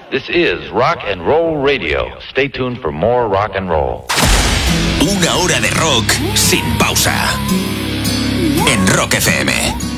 This is Rock and Roll Radio. Stay tuned for more rock and roll. Una hora de rock sin pausa. En Rock FM.